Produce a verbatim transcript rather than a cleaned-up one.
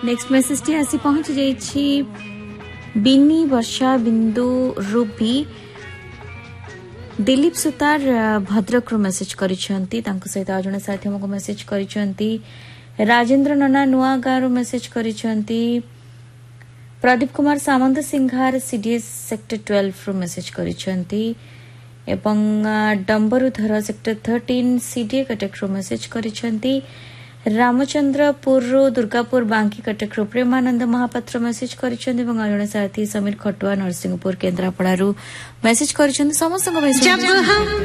next message T आसी पहुंच जाइछि बिनी वर्षा बिंदु रूपी दिलीप सुतार भद्रक रू मेसेज करिसेंती तांको सहित आ जने साथी हमको मेसेज करिसेंती राजेंद्र नना नुआगाँ रू मेसेज करिसेंती प्रदीप कुमार सामंत सिंघार सीडीएस सेक्टर ट्वेल्व रू मेसेज करिसेंती एवं डंबरुधर सेक्टर थर्टीन सीडीए कटक रू मेसेज करिसेंती रामचंद्रपुर दुर्गापुर बांकी कटक प्रेमानंद महापात्र मेसेज करिसेंती एवं जने साथी समीर खटुआ नरसिंहपुर केन्द्रापड़ा मेसेज करिसेंती समस्त